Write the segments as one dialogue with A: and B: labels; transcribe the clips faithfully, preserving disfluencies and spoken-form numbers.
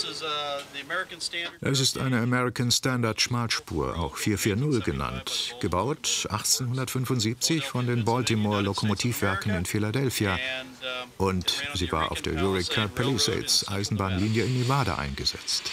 A: Es ist eine American Standard Schmalspur, auch vierhundertvierzig genannt, gebaut achtzehnhundertfünfundsiebzig von den Baltimore Lokomotivwerken in Philadelphia, und sie war auf der Eureka Palisades Eisenbahnlinie in Nevada eingesetzt.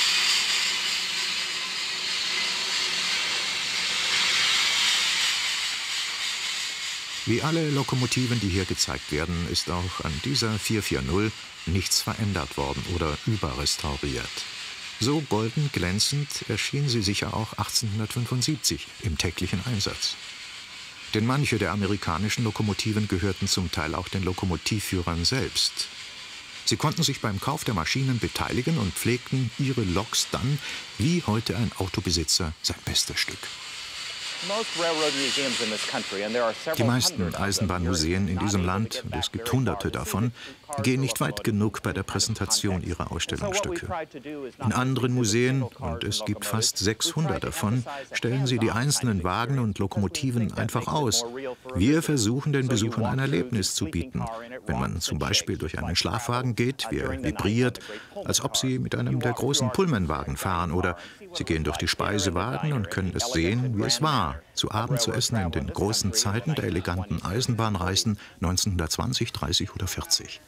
A: Wie alle Lokomotiven, die hier gezeigt werden, ist auch an dieser vierhundertvierzig nichts verändert worden oder überrestauriert. So golden glänzend erschien sie sicher auch achtzehnhundertfünfundsiebzig im täglichen Einsatz. Denn manche der amerikanischen Lokomotiven gehörten zum Teil auch den Lokomotivführern selbst. Sie konnten sich beim Kauf der Maschinen beteiligen und pflegten ihre Loks dann, wie heute ein Autobesitzer, sein bestes Stück. Die meisten Eisenbahnmuseen in diesem Land, und es gibt hunderte davon, gehen nicht weit genug bei der Präsentation ihrer Ausstellungsstücke. In anderen Museen, und es gibt fast sechshundert davon, stellen sie die einzelnen Wagen und Lokomotiven einfach aus. Wir versuchen, den Besuchern ein Erlebnis zu bieten. Wenn man zum Beispiel durch einen Schlafwagen geht, wie er vibriert, als ob sie mit einem der großen Pullmanwagen fahren, oder sie gehen durch die Speisewagen und können es sehen, wie es war, zu Abend zu essen in den großen Zeiten der eleganten Eisenbahnreisen neunzehnhundertzwanzig, dreißig oder vierzig.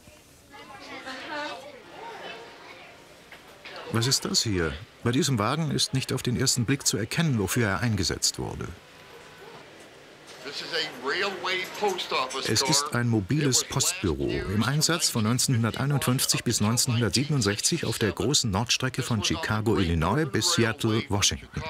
A: Was ist das hier? Bei diesem Wagen ist nicht auf den ersten Blick zu erkennen, wofür er eingesetzt wurde. Es ist ein mobiles Postbüro im Einsatz von neunzehnhunderteinundfünfzig bis neunzehnhundertsiebenundsechzig auf der großen Nordstrecke von Chicago, Illinois bis Seattle, Washington.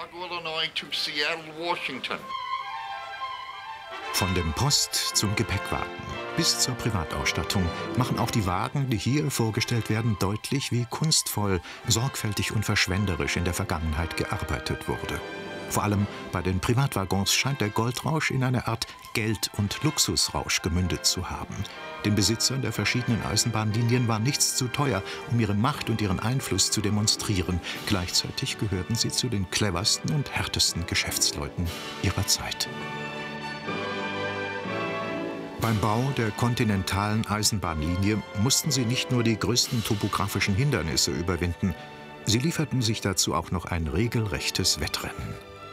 A: Von dem Post zum Gepäckwagen bis zur Privatausstattung machen auch die Wagen, die hier vorgestellt werden, deutlich, wie kunstvoll, sorgfältig und verschwenderisch in der Vergangenheit gearbeitet wurde. Vor allem bei den Privatwaggons scheint der Goldrausch in eine Art Geld- und Luxusrausch gemündet zu haben. Den Besitzern der verschiedenen Eisenbahnlinien war nichts zu teuer, um ihre Macht und ihren Einfluss zu demonstrieren. Gleichzeitig gehörten sie zu den cleversten und härtesten Geschäftsleuten ihrer Zeit. Beim Bau der kontinentalen Eisenbahnlinie mussten sie nicht nur die größten topografischen Hindernisse überwinden, sie lieferten sich dazu auch noch ein regelrechtes Wettrennen.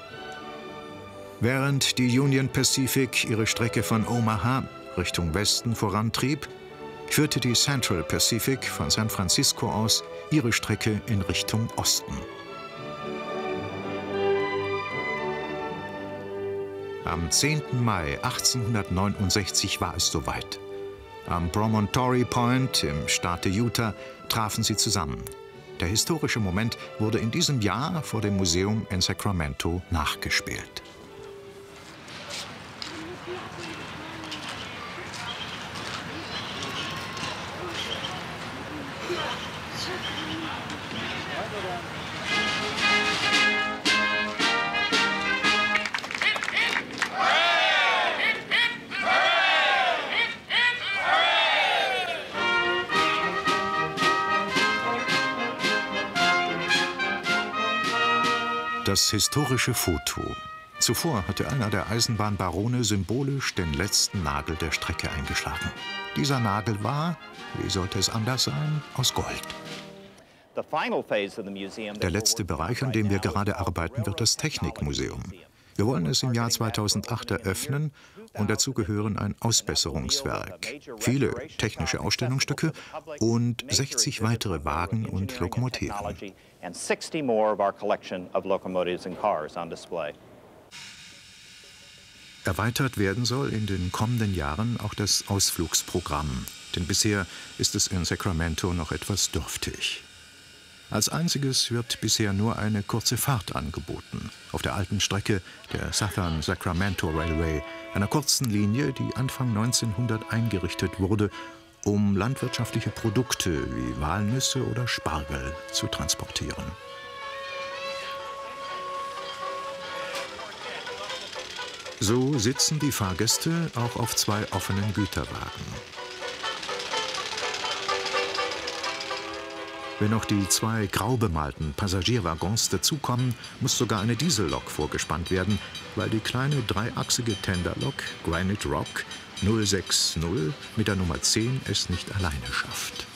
A: Während die Union Pacific ihre Strecke von Omaha Richtung Westen vorantrieb, führte die Central Pacific von San Francisco aus ihre Strecke in Richtung Osten. Am zehnten Mai achtzehnhundertneunundsechzig war es soweit. Am Promontory Point im Staate Utah trafen sie zusammen. Der historische Moment wurde in diesem Jahr vor dem Museum in Sacramento nachgespielt. Das historische Foto. Zuvor hatte einer der Eisenbahnbarone symbolisch den letzten Nagel der Strecke eingeschlagen. Dieser Nagel war, wie sollte es anders sein, aus Gold. Der letzte Bereich, an dem wir gerade arbeiten, wird das Technikmuseum. Wir wollen es im Jahr zweitausendacht eröffnen und dazu gehören ein Ausbesserungswerk, viele technische Ausstellungsstücke und sechzig weitere Wagen und Lokomotiven. Erweitert werden soll in den kommenden Jahren auch das Ausflugsprogramm, denn bisher ist es in Sacramento noch etwas dürftig. Als einziges wird bisher nur eine kurze Fahrt angeboten, auf der alten Strecke der Southern Sacramento Railway, einer kurzen Linie, die Anfang neunzehnhundert eingerichtet wurde, um landwirtschaftliche Produkte wie Walnüsse oder Spargel zu transportieren. So sitzen die Fahrgäste auch auf zwei offenen Güterwagen. Wenn noch die zwei grau bemalten Passagierwaggons dazukommen, muss sogar eine Diesellok vorgespannt werden, weil die kleine dreiachsige Tenderlok Granite Rock null sechs null mit der Nummer zehn es nicht alleine schafft.